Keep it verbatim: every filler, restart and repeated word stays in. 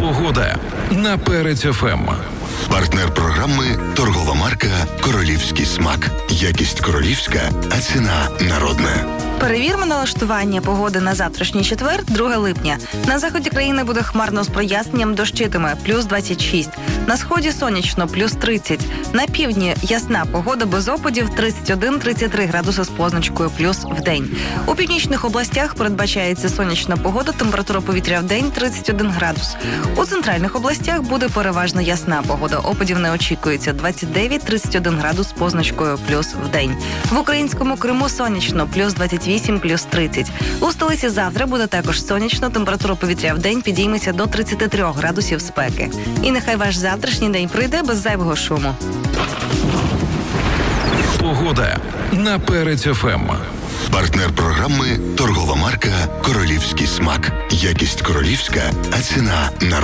Погода на Перець еф ем. Партнер програми – торгова марка «Королівський смак». Якість королівська, а ціна народна. Перевіримо налаштування погоди на завтрашній четвер, друге липня. На заході країни буде хмарно з проясненням, дощитиме, плюс двадцять шість. На сході сонячно, плюс тридцять. На півдні ясна погода без опадів, тридцять один - тридцять три градуси з позначкою плюс в день. У північних областях передбачається сонячна погода, температура повітря в день тридцять один градус. У центральних областях буде переважно ясна погода, опадів не очікується, двадцять дев'ять - тридцять один градус з позначкою плюс в день. В українському Криму сонячно, плюс двадцять вісім - плюс тридцять. У столиці завтра буде також сонячно, температура повітря в день підійметься до тридцять три градусів спеки. І нехай ваш завтрашній день пройде без зайвого шуму. Погода на Перець еф ем. Партнер програми – торгова марка «Королівський смак». Якість королівська, а ціна народна.